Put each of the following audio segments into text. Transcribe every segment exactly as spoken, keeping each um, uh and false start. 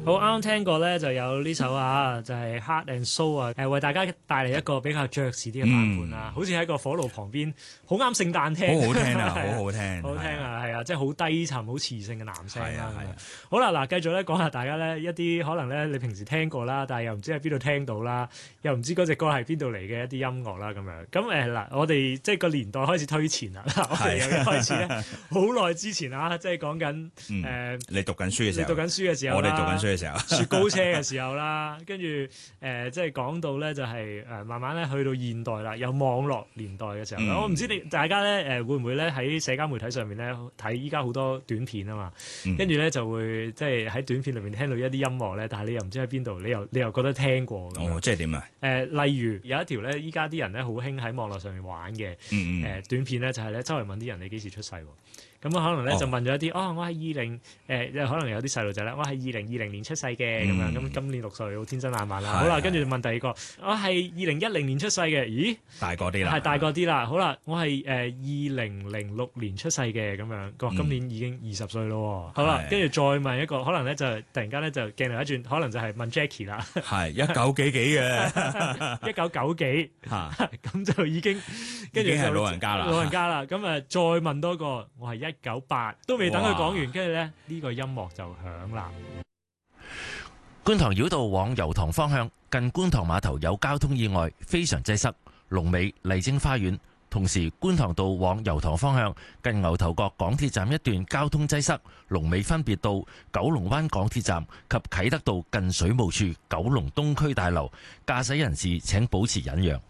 好啱啱聽過咧，就有呢首啊，就係、是、Heart and Soul 啊，誒為大家帶嚟一個比較爵士啲嘅版本啦，嗯、好似喺個火爐旁邊，好啱聖誕聽， 好好聽啊，好好聽， 好聽啊，係啊，即係好低沉、好磁性嘅男聲啦。 係啊， 好啦，嗱，繼續咧講下大家咧一啲可能咧你平時聽過啦，但係又唔知喺邊度聽到啦，又唔知嗰隻歌係邊度嚟嘅一啲音樂啦咁樣。咁誒嗱，我哋即係個年代開始推前啦，我哋由一開始咧好耐之前啊，即係講緊誒你讀緊書嘅時候， 你讀緊書嘅時候， 我哋讀緊書嘅時候， 雪糕車嘅時候啦，跟住誒即係講到咧就係、是、誒、呃、慢慢咧去到現代啦，有網絡年代嘅時候，嗯、我唔知你大家咧誒、呃、會唔會咧喺社交媒體上面咧睇依家好多短片啊嘛，跟住咧就會即係喺短片裏面聽到一啲音樂咧，但係你又唔知喺邊度，你又你又覺得聽過咁哦，即係點啊？誒、 呃，例如有一條咧，依家啲人咧好興喺網絡上面玩嘅誒、 嗯嗯呃、短片咧，就係、是、咧周圍問啲人你幾時出世喎？咁啊，可能咧就問咗一啲，哦，我係二零誒，可能有啲細路仔咧，我係二零二零年出世嘅咁樣，咁今年六歲，好天真爛漫啦。好啦，跟住問第二個，我係二零一零年出世嘅，咦？ 大個啲啦， 係大個啲啦。好啦，我係誒二零零六年出世嘅咁樣，個今年已經二十歲咯。好啦，跟住再問一個，可能咧就突然間咧就鏡頭一轉，可能就係問 Jackie 啦。 係一九幾幾嘅， 一九九幾嚇，咁就已經跟住係老人家啦， 老人家啦。咁誒再問多個，我係一九八，都未等佢講完，跟住咧呢個音樂就響啦。 觀塘繞道往油塘方向，近觀塘碼頭有交通意外，非常擠塞。龍尾麗晶花園，同時觀塘道往油塘方向，近牛頭角港鐵站一段交通擠塞，龍尾分別到九龍灣港鐵站及啟德道近水務處九龍東區大樓。駕駛人士請保持忍讓。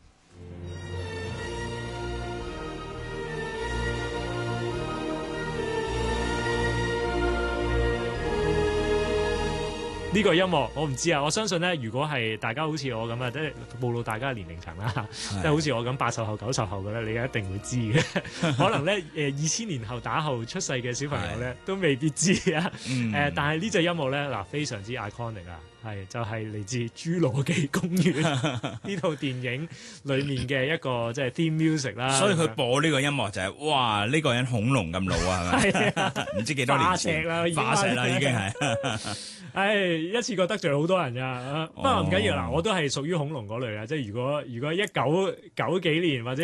呢個音樂我唔知啊，我相信咧，如果係大家好似我咁啊，即係暴露大家嘅年齡層啦，即係好似我咁八十後、九十後嘅咧，你一定會知嘅。可能咧誒二千年後打後出世嘅小朋友咧，都未必知啊。誒、嗯呃，但係呢隻音樂咧嗱，非常之 iconic 啊，係就係、是、嚟自《侏羅紀公園》呢套電影裡面嘅一個即係 theme music 啦。 所以佢播呢個音樂就係、是、哇，呢、這個人恐龍咁老啊，係咪？唔知幾多年前啦， 化石啦已經係。 唉、哎，一次過得罪好多人㗎，不過唔緊要啦，我都係屬於恐龍嗰類啊，即係如果如果一九九幾年或者